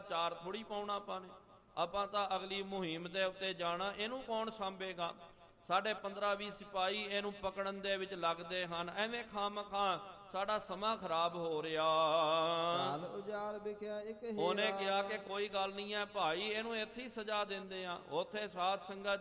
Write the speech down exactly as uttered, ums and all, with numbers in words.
ਚਾਰ ਥੋੜ੍ਹੀ ਪਾਉਣਾ ਆਪਾਂ ਨੇ। ਆਪਾਂ ਤਾਂ ਅਗਲੀ ਮੁਹਿੰਮ ਦੇ ਉੱਤੇ ਜਾਣਾ, ਇਹਨੂੰ ਕੌਣ ਸਾਂਭੇਗਾ? ਸਾਡੇ ਪੰਦਰਾਂ ਵੀਹ ਸਿਪਾਹੀ ਇਹਨੂੰ ਪਕੜਨ ਦੇ ਵਿੱਚ ਲੱਗਦੇ ਹਨ। ਐਵੇਂ ਖਾਮ ਖਾਂ ਸਾਡਾ ਸਮਾਂ ਖਰਾਬ ਹੋ ਰਿਹਾ। ਉਹਨੇ ਕਿਹਾ ਕਿ ਕੋਈ ਗੱਲ ਨਹੀਂ ਹੈ ਭਾਈ, ਇਹਨੂੰ ਇੱਥੇ ਹੀ ਸਜ਼ਾ ਦਿੰਦੇ ਆ। ਉੱਥੇ ਸਾਧ ਸੰਗਤ